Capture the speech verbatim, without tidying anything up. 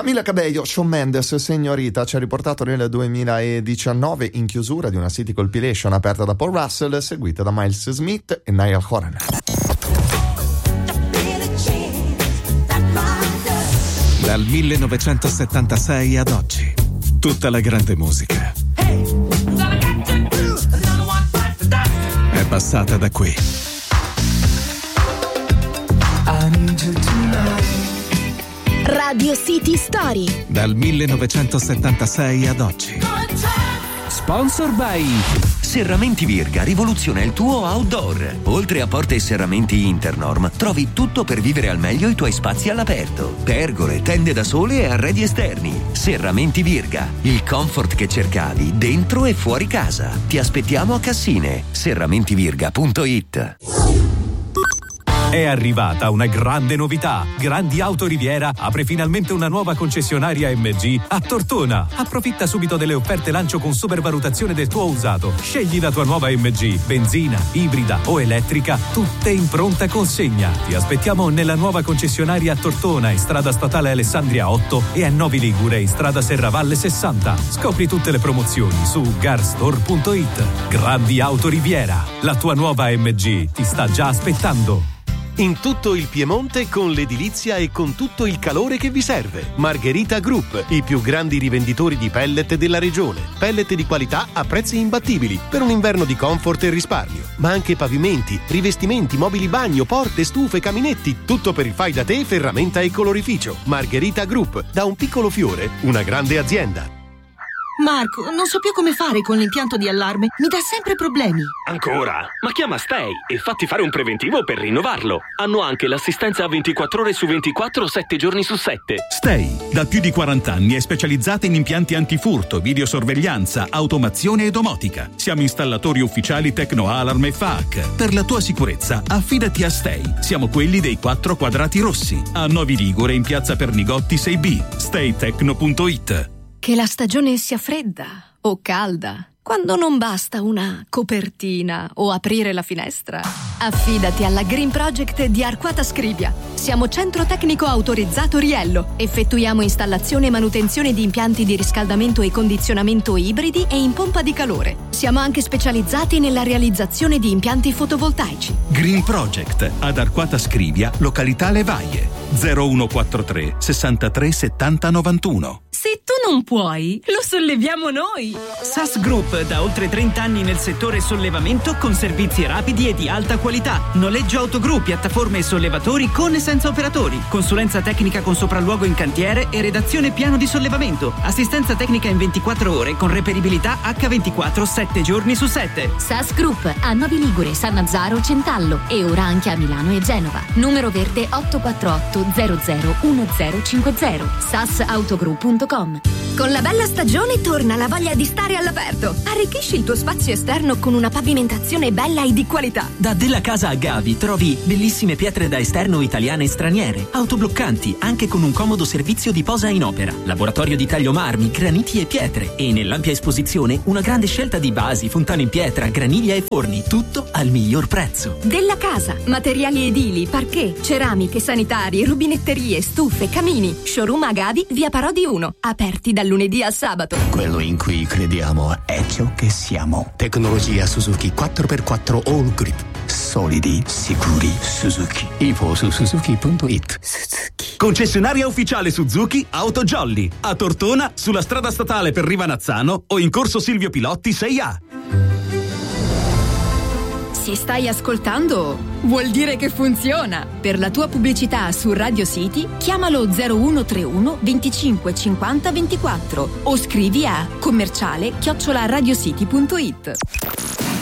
Camila Cabello, Shawn Mendes, Signorita, ci ha riportato nel duemiladiciannove in chiusura di una City compilation aperta da Paul Russell, seguita da Miles Smith e Niall Horan. Dal millenovecentosettantasei ad oggi, tutta la grande musica è passata da qui. Radio City Story. Dal millenovecentosettantasei ad oggi. Sponsor by Serramenti Virga rivoluziona il tuo outdoor. Oltre a porte e serramenti Internorm, trovi tutto per vivere al meglio i tuoi spazi all'aperto. Pergole, tende da sole e arredi esterni. Serramenti Virga, il comfort che cercavi dentro e fuori casa. Ti aspettiamo a Cassine. serramentivirga punto it. È arrivata una grande novità. Grandi Auto Riviera apre finalmente una nuova concessionaria M G a Tortona. Approfitta subito delle offerte lancio con supervalutazione del tuo usato. Scegli la tua nuova M G, benzina, ibrida o elettrica, tutte in pronta consegna. Ti aspettiamo nella nuova concessionaria a Tortona, in strada statale Alessandria otto, e a Novi Ligure, in strada Serravalle sessanta. Scopri tutte le promozioni su garstore punto it. Grandi Auto Riviera, la tua nuova M G ti sta già aspettando. In tutto il Piemonte con l'edilizia e con tutto il calore che vi serve. Margherita Group, i più grandi rivenditori di pellet della regione. Pellet di qualità a prezzi imbattibili per un inverno di comfort e risparmio. Ma anche pavimenti, rivestimenti, mobili bagno, porte, stufe, caminetti, tutto per il fai da te, ferramenta e colorificio. Margherita Group, da un piccolo fiore, una grande azienda. Marco, non so più come fare con l'impianto di allarme. Mi dà sempre problemi. Ancora? Ma chiama Stay e fatti fare un preventivo per rinnovarlo. Hanno anche l'assistenza ventiquattro ore su ventiquattro, sette giorni su sette. Stay, da più di quaranta anni, è specializzata in impianti antifurto, videosorveglianza, automazione e domotica. Siamo installatori ufficiali Tecno Alarm e F A C. Per la tua sicurezza, affidati a Stay. Siamo quelli dei quattro quadrati rossi. A Novi Ligure, in piazza Pernigotti sei B. stay tecno punto it. Che la stagione sia fredda o calda, quando non basta una copertina o aprire la finestra, affidati alla Green Project di Arquata Scrivia. Siamo centro tecnico autorizzato Riello. Effettuiamo installazione e manutenzione di impianti di riscaldamento e condizionamento ibridi e in pompa di calore. Siamo anche specializzati nella realizzazione di impianti fotovoltaici. Green Project ad Arquata Scrivia, località Levaie, zero uno quattro tre sessantatré settanta novantuno. Se tu non puoi, lo solleviamo noi. S A S Group, da oltre trenta anni nel settore sollevamento con servizi rapidi e di alta qualità. Noleggio autogru, piattaforme e sollevatori con e senza operatori. Consulenza tecnica con sopralluogo in cantiere e redazione piano di sollevamento. Assistenza tecnica in ventiquattro ore con reperibilità acca ventiquattro, sette giorni su sette. S A S Group a Novi Ligure, Sannazzaro, Centallo e ora anche a Milano e Genova. Numero verde otto quattro otto zero zero uno zero cinque zero. S A S autogru punto com. Con la bella stagione torna la voglia di stare all'aperto. Arricchisci il tuo spazio esterno con una pavimentazione bella e di qualità. Da Della Casa a Gavi trovi bellissime pietre da esterno italiane e straniere, autobloccanti anche con un comodo servizio di posa in opera, laboratorio di taglio marmi, graniti e pietre, e nell'ampia esposizione una grande scelta di vasi, fontane in pietra, graniglia e forni, tutto al miglior prezzo. Della Casa, materiali edili, parquet, ceramiche, sanitari, rubinetterie, stufe, camini. Showroom a Gavi, via Parodi uno, aperti dal lunedì al sabato. Quello in cui crediamo è ciò che siamo. Tecnologia Suzuki quattro per quattro All Grip. Solidi, sicuri, Suzuki. Info su suzuki punto it. Suzuki. Concessionaria ufficiale Suzuki Auto Jolly. A Tortona, sulla strada statale per Rivanazzano o in corso Silvio Pilotti sei A. Se stai ascoltando, vuol dire che funziona. Per la tua pubblicità su Radio City, chiamalo zero uno tre uno venticinque cinquanta ventiquattro o scrivi a commerciale chiocciola radiocity punto it.